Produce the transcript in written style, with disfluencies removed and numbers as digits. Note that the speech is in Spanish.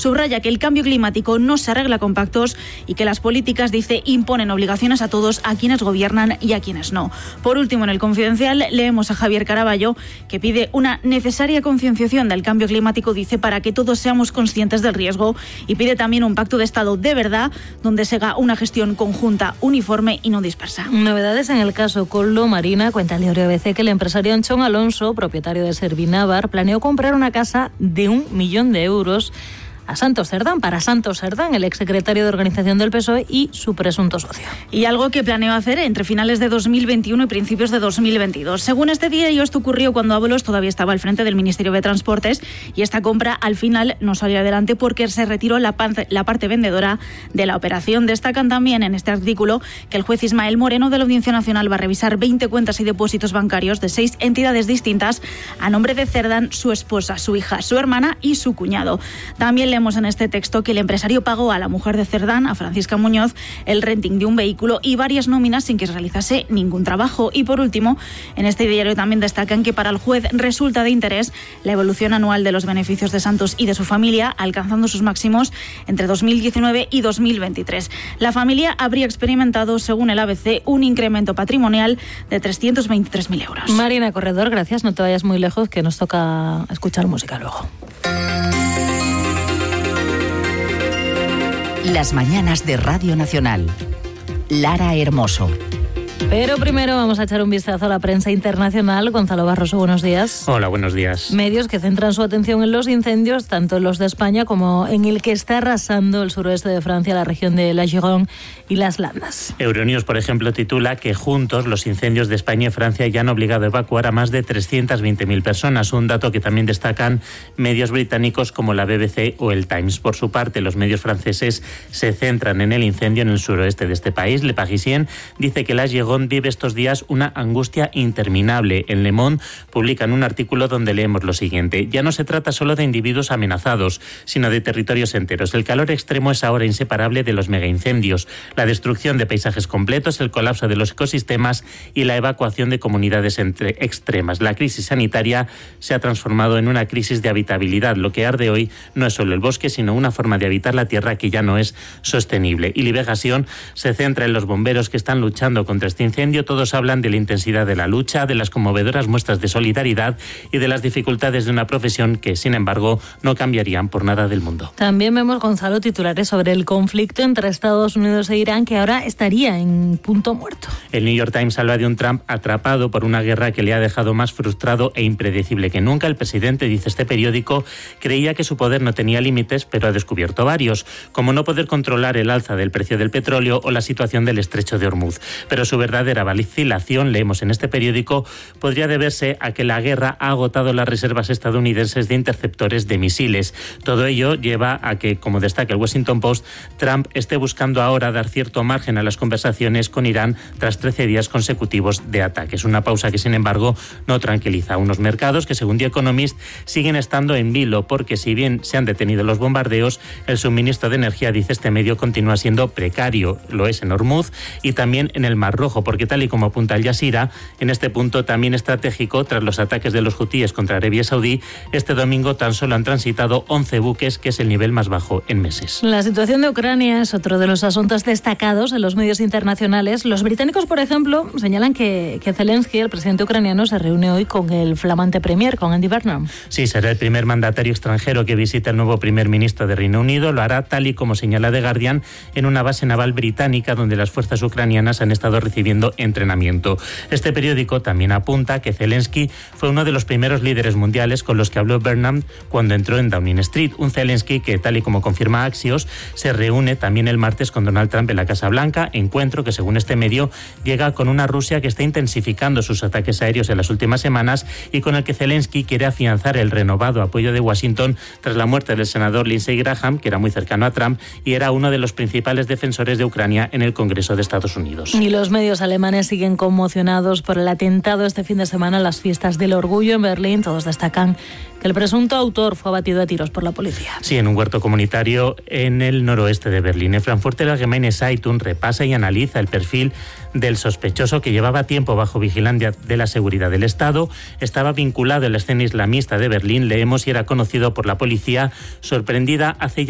Subraya que el cambio climático no se arregla con pactos y que las políticas, dice, imponen obligaciones a todos, a quienes gobiernan y a quienes no. Por último, en el Confidencial leemos a Javier Caraballo, que pide una necesaria concienciación del cambio climático, dice, para que todos seamos conscientes del riesgo, y pide también un pacto de Estado de verdad, donde se haga una gestión conjunta, uniforme y no dispersa. Novedades en el caso Coldo. Marina, cuenta el diario ABC que el empresario Anchón Alonso, propietario de Servinavar, planeó comprar una casa de 1 millón de euros a Santos Cerdán, para Santos Cerdán, el exsecretario de Organización del PSOE y su presunto socio. Y algo que planeó hacer entre finales de 2021 y principios de 2022. Según este diario, esto ocurrió cuando Ábalos todavía estaba al frente del Ministerio de Transportes, y esta compra al final no salió adelante porque se retiró la parte vendedora de la operación. Destacan también en este artículo que el juez Ismael Moreno de la Audiencia Nacional va a revisar 20 cuentas y depósitos bancarios de 6 entidades distintas a nombre de Cerdán, su esposa, su hija, su hermana y su cuñado. También leemos en este texto que el empresario pagó a la mujer de Cerdán, a Francisca Muñoz, el renting de un vehículo y varias nóminas sin que se realizase ningún trabajo. Y por último, en este diario también destacan que para el juez resulta de interés la evolución anual de los beneficios de Santos y de su familia, alcanzando sus máximos entre 2019 y 2023. La familia habría experimentado, según el ABC, un incremento patrimonial de 323.000 euros. Marina Corredor, gracias. No te vayas muy lejos, que nos toca escuchar música luego. Las mañanas de Radio Nacional. Lara Hermoso. Pero primero vamos a echar un vistazo a la prensa internacional. Gonzalo Barroso, buenos días. Hola, buenos días. Medios que centran su atención en los incendios, tanto en los de España como en el que está arrasando el suroeste de Francia, la región de la Gironde y las Landas. Euronews, por ejemplo, titula que juntos los incendios de España y Francia ya han obligado a evacuar a más de 320.000 personas, un dato que también destacan medios británicos como la BBC o el Times. Por su parte, los medios franceses se centran en el incendio en el suroeste de este país. Le Parisien dice que la Gironde vive estos días una angustia interminable. En Le Monde publican un artículo donde leemos lo siguiente: ya no se trata solo de individuos amenazados, sino de territorios enteros. El calor extremo es ahora inseparable de los megaincendios, la destrucción de paisajes completos, el colapso de los ecosistemas y la evacuación de comunidades extremas. La crisis sanitaria se ha transformado en una crisis de habitabilidad. Lo que arde hoy no es solo el bosque, sino una forma de habitar la tierra que ya no es sostenible. Y Liberación se centra en los bomberos que están luchando contra este incendio. Todos hablan de la intensidad de la lucha, de las conmovedoras muestras de solidaridad y de las dificultades de una profesión que, sin embargo, no cambiarían por nada del mundo. También vemos, Gonzalo, titulares sobre el conflicto entre Estados Unidos e Irán, que ahora estaría en punto muerto. El New York Times habla de un Trump atrapado por una guerra que le ha dejado más frustrado e impredecible que nunca. El presidente, dice este periódico, creía que su poder no tenía límites, pero ha descubierto varios, como no poder controlar el alza del precio del petróleo o la situación del estrecho de Hormuz. Pero su verdadera vacilación, leemos en este periódico, podría deberse a que la guerra ha agotado las reservas estadounidenses de interceptores de misiles. Todo ello lleva a que, como destaca el Washington Post, Trump esté buscando ahora dar cierto margen a las conversaciones con Irán tras 13 días consecutivos de ataques. Una pausa que, sin embargo, no tranquiliza a unos mercados que, según The Economist, siguen estando en vilo, porque si bien se han detenido los bombardeos, el suministro de energía, dice este medio, continúa siendo precario. Lo es en Hormuz y también en el Mar Rojo, porque tal y como apunta Al Jazeera, en este punto también estratégico, tras los ataques de los hutíes contra Arabia Saudí, este domingo tan solo han transitado 11 buques, que es el nivel más bajo en meses. La situación de Ucrania es otro de los asuntos destacados en los medios internacionales. Los británicos, por ejemplo, señalan que Zelensky, el presidente ucraniano, se reúne hoy con el flamante premier, con Andy Burnham. Sí, será el primer mandatario extranjero que visita el nuevo primer ministro de Reino Unido. Lo hará, tal y como señala The Guardian, en una base naval británica donde las fuerzas ucranianas han estado recibiendo entrenamiento. Este periódico también apunta que Zelensky fue uno de los primeros líderes mundiales con los que habló Burnham cuando entró en Downing Street. Un Zelensky que, tal y como confirma Axios, se reúne también el martes con Donald Trump en la Casa Blanca, encuentro que, según este medio, llega con una Rusia que está intensificando sus ataques aéreos en las últimas semanas y con el que Zelensky quiere afianzar el renovado apoyo de Washington tras la muerte del senador Lindsey Graham, que era muy cercano a Trump y era uno de los principales defensores de Ucrania en el Congreso de Estados Unidos. Y los medios alemanes siguen conmocionados por el atentado este fin de semana en las fiestas del orgullo en Berlín. Todos destacan que el presunto autor fue abatido a tiros por la policía. Sí, en un huerto comunitario en el noroeste de Berlín. En Frankfurter Allgemeine Zeitung repasa y analiza el perfil del sospechoso, que llevaba tiempo bajo vigilancia de la seguridad del Estado. Estaba vinculado a la escena islamista de Berlín, leemos, y era conocido por la policía, sorprendida hace ya